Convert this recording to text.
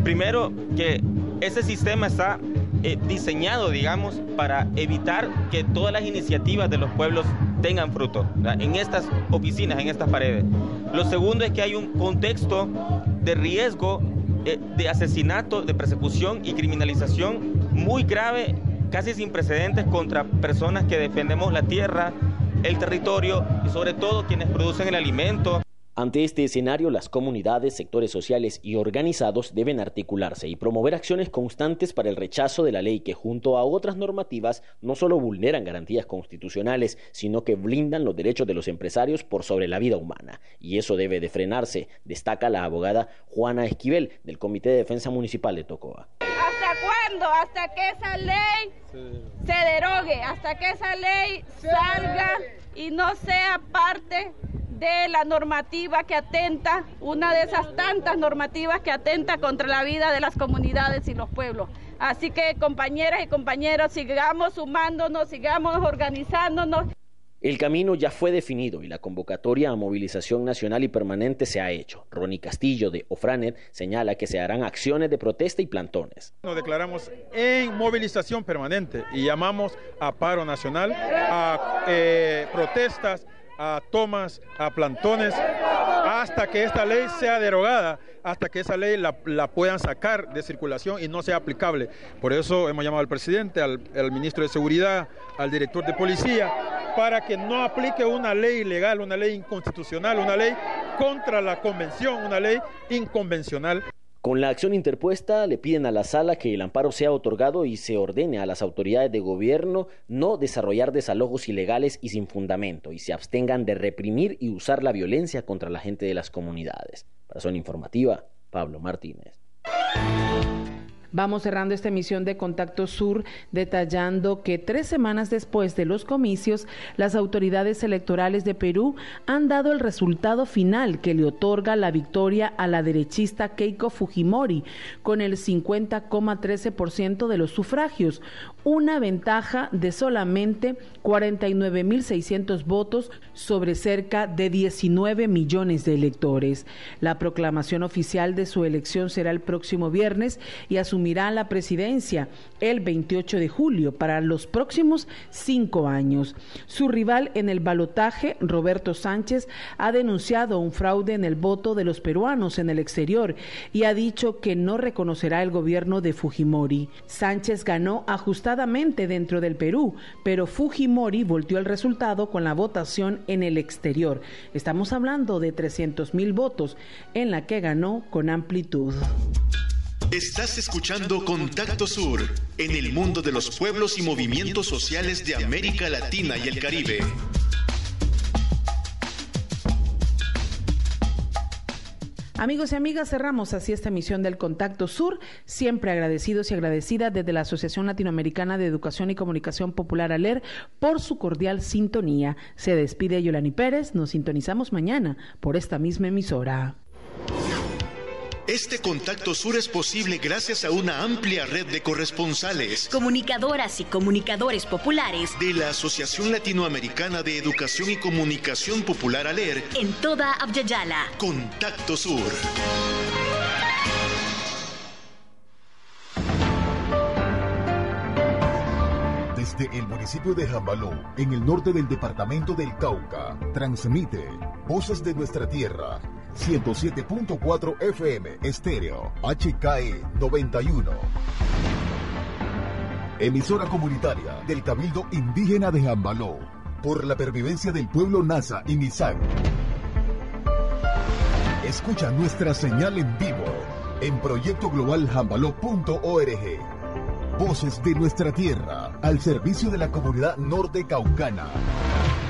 Primero, que ese sistema está diseñado, digamos, para evitar que todas las iniciativas de los pueblos tengan fruto, ¿verdad?, en estas oficinas, en estas paredes. Lo segundo es que hay un contexto de riesgo de asesinato, de persecución y criminalización muy grave, casi sin precedentes, contra personas que defendemos la tierra, el territorio y sobre todo quienes producen el alimento. Ante este escenario, las comunidades, sectores sociales y organizados deben articularse y promover acciones constantes para el rechazo de la ley que, junto a otras normativas, no solo vulneran garantías constitucionales, sino que blindan los derechos de los empresarios por sobre la vida humana. Y eso debe de frenarse, destaca la abogada Juana Esquivel, del Comité de Defensa Municipal de Tocoa. ¿Hasta cuándo? Hasta que esa ley se derogue, hasta que esa ley salga y no sea parte de la normativa que atenta, una de esas tantas normativas que atenta contra la vida de las comunidades y los pueblos. Así que, compañeras y compañeros, sigamos sumándonos, sigamos organizándonos. El camino ya fue definido y la convocatoria a movilización nacional y permanente se ha hecho. Ronnie Castillo, de Ofranet, señala que se harán acciones de protesta y plantones. Nos declaramos en movilización permanente y llamamos a paro nacional, a protestas, a tomas, a plantones, hasta que esta ley sea derogada, hasta que esa ley la puedan sacar de circulación y no sea aplicable. Por eso hemos llamado al presidente, al ministro de Seguridad, al director de Policía, para que no aplique una ley ilegal, una ley inconstitucional, una ley contra la convención, una ley inconvencional. Con la acción interpuesta, le piden a la sala que el amparo sea otorgado y se ordene a las autoridades de gobierno no desarrollar desalojos ilegales y sin fundamento, y se abstengan de reprimir y usar la violencia contra la gente de las comunidades. Para Zona Informativa, Pablo Martínez. Vamos cerrando esta emisión de Contacto Sur detallando que 3 semanas después de los comicios, las autoridades electorales de Perú han dado el resultado final que le otorga la victoria a la derechista Keiko Fujimori con el 50,13% de los sufragios, una ventaja de solamente 49.600 votos sobre cerca de 19 millones de electores. La proclamación oficial de su elección será el próximo viernes y asumirá la presidencia el 28 de julio para los próximos 5 años. Su rival en el balotaje, Roberto Sánchez, ha denunciado un fraude en el voto de los peruanos en el exterior y ha dicho que no reconocerá el gobierno de Fujimori. Sánchez ganó ajustadamente dentro del Perú, pero Fujimori volteó el resultado con la votación en el exterior. Estamos hablando de 300.000 votos, en la que ganó con amplitud. Estás escuchando Contacto Sur, en el mundo de los pueblos y movimientos sociales de América Latina y el Caribe. Amigos y amigas, cerramos así esta emisión del Contacto Sur, siempre agradecidos y agradecidas desde la Asociación Latinoamericana de Educación y Comunicación Popular ALER por su cordial sintonía. Se despide Yolani Pérez, nos sintonizamos mañana por esta misma emisora. Este Contacto Sur es posible gracias a una amplia red de corresponsales, comunicadoras y comunicadores populares de la Asociación Latinoamericana de Educación y Comunicación Popular ALER en toda Abya-Yala. Contacto Sur. Desde el municipio de Jambaló, en el norte del departamento del Cauca, transmite Voces de Nuestra Tierra, 107.4 FM estéreo, HKE 91. Emisora comunitaria del Cabildo Indígena de Jambaló, por la pervivencia del pueblo Nasa y Misán. Escucha nuestra señal en vivo en proyectoglobaljambaló.org. Voces de Nuestra Tierra, al servicio de la comunidad norte caucana.